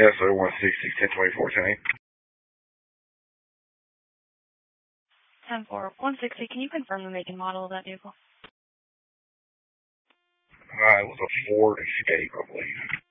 SO166 1024 10-4, 160. Can you confirm the make and model of that vehicle? It was a Ford Escape, I believe.